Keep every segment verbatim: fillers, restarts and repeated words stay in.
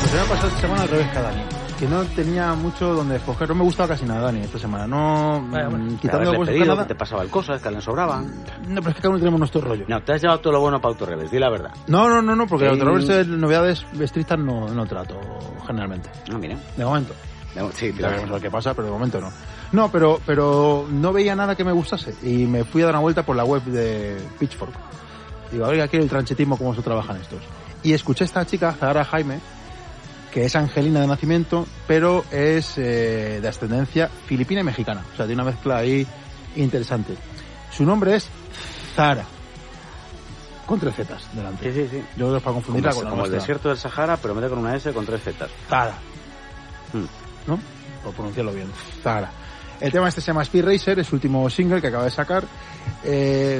Pues me ha pasado esta semana al revés que a Dani, que no tenía mucho donde escoger. No me gustaba casi nada, Dani, esta semana. No, bueno, bueno. quitando cosas que nada. Te pasaban cosas que le sobraban. No, pero es que cada uno tenemos nuestro rollo. No, te has llevado todo lo bueno para Autorevés, di la verdad. No, no, no, no, porque Sí. Autorevés de novedades estrictas no, no trato, generalmente. No, mira. De momento. No, sí, Ya veremos lo que pasa, pero de momento no. No, pero, pero no veía nada que me gustase y me fui a dar una vuelta por la web de Pitchfork. Digo, a ver aquí el tranchetismo, cómo se trabajan estos. Y escuché a esta chica, Zahara Jaime, que es angelina de nacimiento, pero es eh, de ascendencia filipina y mexicana. O sea, tiene una mezcla ahí interesante. Su nombre es Zahara, con tres zetas delante. Sí, sí, sí. Yo creo que es para confundirla como, con la como el nuestra. desierto del Sahara, pero mete con una S con tres zetas. Zahara. Hmm. ¿No? Por pronunciarlo bien. Zahara. El tema este se llama Speed Racer, es su último single que acaba de sacar. Eh,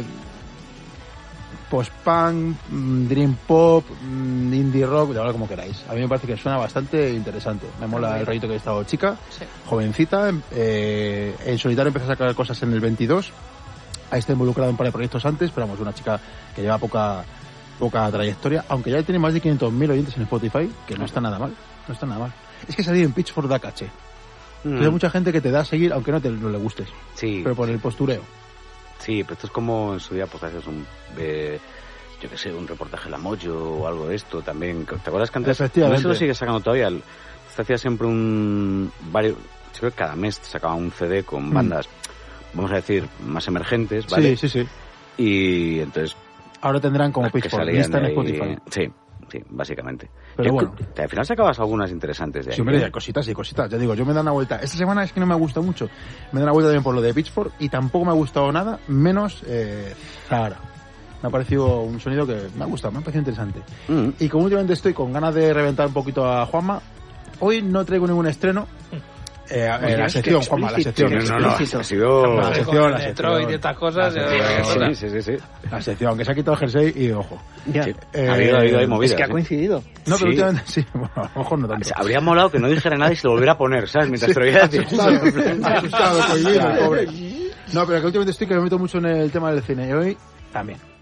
post-punk, dream pop, indie rock, de ahora como queráis. A mí me parece que suena bastante interesante. Me mola el rollito que ha estado chica, Sí. jovencita. Eh, en solitario empezó a sacar cosas en el veintidós. Ha estado involucrada en un par de proyectos antes, pero vamos, una chica que lleva poca poca trayectoria, aunque ya tiene más de quinientos mil oyentes en Spotify, que no está nada mal. No está nada mal. Es que salir en Pitchfork da caché. Mm. Hay mucha gente que te da a seguir, aunque no te no le gustes. Sí. Pero por el postureo. Sí, pero esto es como en su día, pues haces un, eh, yo qué sé, un reportaje de la Mojo o algo de esto también. ¿Te acuerdas que antes? Efectivamente. No se lo sigue sacando todavía. Se hacía siempre un, varios, yo creo que cada mes sacaba un C D con bandas, mm. vamos a decir, más emergentes, ¿vale? Sí, sí, sí. Y entonces... Ahora tendrán como Pitchfork, lista en Spotify. Sí, sí, básicamente. Pero yo, bueno. Al final sacabas algunas interesantes de ahí. Sí, hombre, ¿eh? hay cositas y cositas. Ya digo, yo me dan una vuelta. Esta semana es que no me ha gustado mucho. Me dan una vuelta también por lo de Pitchfork y tampoco me ha gustado nada, menos eh, Zahara. Me ha parecido un sonido que me ha gustado, me ha parecido interesante. Mm. Y como últimamente estoy con ganas de reventar un poquito a Juanma, hoy no traigo ningún estreno. Eh, eh, la sección, Juanma, la sección. No, no, no, ha sido... La sección, la Detroit sección. y estas cosas. La ya- sección. Sí, sí, sí, sí. La sección, que se ha quitado el jersey y ojo. Ya. Sí. Eh, ha habido, ha habido ahí movidas. Es que ha ¿eh? coincidido. No, pero Sí. últimamente sí, bueno, a lo mejor no tanto. Habría molado que no dijera nada y se lo volviera a poner, ¿sabes? Mientras te lo iba a decir. Asustado, asustado, cohibido, el pobre. No, pero que últimamente estoy que me meto mucho en el tema del cine y hoy también.